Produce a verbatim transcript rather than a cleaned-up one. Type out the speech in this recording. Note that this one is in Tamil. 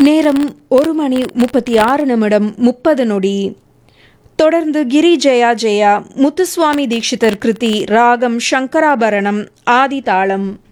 நேரம் ஒரு மணி முப்பத்தி ஆறு நிமிடம் முப்பது நொடி. தொடர்ந்து கிரி ஜெயா ஜெயா முத்துசுவாமி தீட்சிதர் கிருதி ராகம் சங்கராபரணம் ஆதி தாளம்.